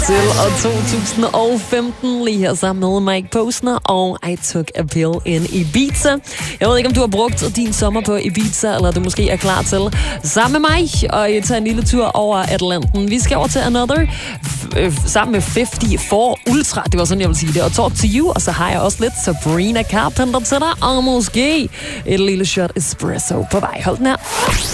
til år 2015, lige her sammen med Mike Posner og I Took a Pill in Ibiza. Jeg ved ikke, om du har brugt din sommer på Ibiza, eller du måske er klar til sammen med mig og tage en lille tur over Atlanten. Vi skal over til Another sammen med 54 Ultra, det var sådan, jeg vil sige det, og Talk to You, og så har jeg også lidt Sabrina Carpenter til dig, og måske et lille shot espresso på vej. Hold den her.